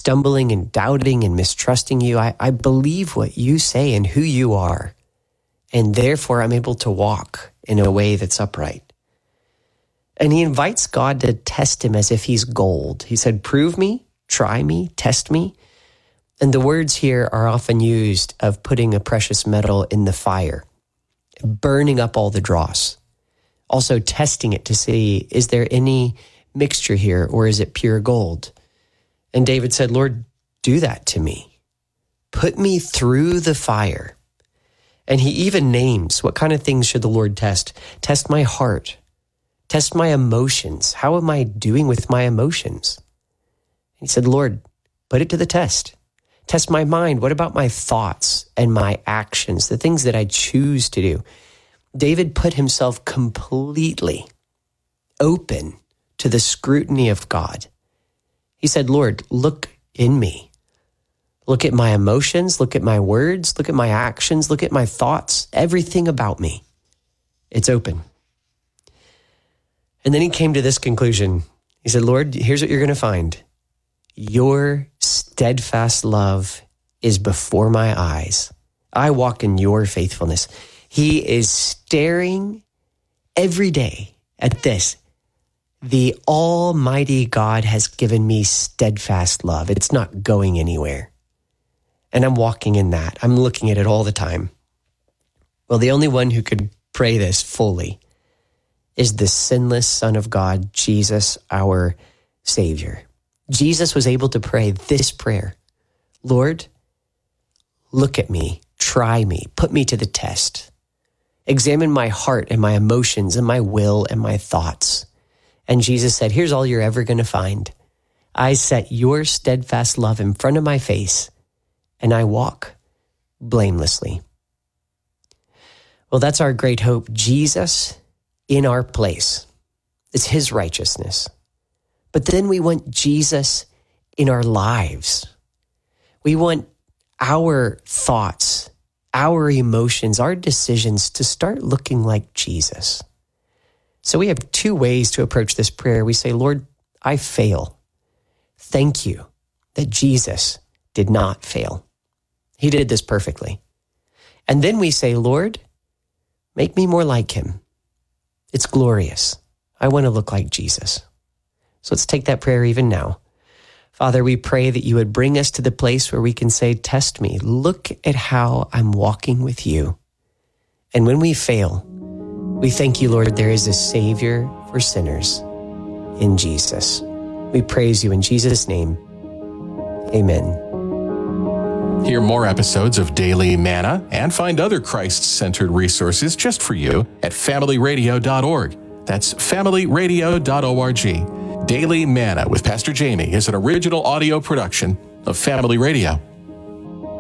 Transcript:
stumbling and doubting and mistrusting you. I believe what you say and who you are, and therefore I'm able to walk in a way that's upright. And he invites God to test him as if he's gold. He said, prove me, try me, test me. And the words here are often used of putting a precious metal in the fire, burning up all the dross. Also testing it to see, is there any mixture here or is it pure gold? And David said, Lord, do that to me. Put me through the fire. And he even names what kind of things should the Lord test. Test my heart. Test my emotions. How am I doing with my emotions? He said, Lord, put it to the test. Test my mind. What about my thoughts and my actions, the things that I choose to do? David put himself completely open to the scrutiny of God. He said, Lord, look in me. Look at my emotions. Look at my words. Look at my actions. Look at my thoughts. Everything about me. It's open. And then he came to this conclusion. He said, Lord, here's what you're going to find. Your steadfast love is before my eyes. I walk in your faithfulness. He is staring every day at this. The Almighty God has given me steadfast love. It's not going anywhere. And I'm walking in that. I'm looking at it all the time. Well, the only one who could pray this fully is the sinless Son of God, Jesus, our Savior. Jesus was able to pray this prayer. Lord, look at me, try me, put me to the test. Examine my heart and my emotions and my will and my thoughts. And Jesus said, here's all you're ever going to find. I set your steadfast love in front of my face, and I walk blamelessly. Well, that's our great hope. Jesus in our place. It's his righteousness. But then we want Jesus in our lives. We want our thoughts, our emotions, our decisions to start looking like Jesus. So we have two ways to approach this prayer. We say, Lord, I fail. Thank you that Jesus did not fail. He did this perfectly. And then we say, Lord, make me more like him. It's glorious. I want to look like Jesus. So let's take that prayer even now. Father, we pray that you would bring us to the place where we can say, test me. Look at how I'm walking with you. And when we fail, we thank you, Lord, there is a Savior for sinners in Jesus. We praise you in Jesus' name. Amen. Hear more episodes of Daily Manna and find other Christ-centered resources just for you at familyradio.org. That's familyradio.org. Daily Manna with Pastor Jamie is an original audio production of Family Radio.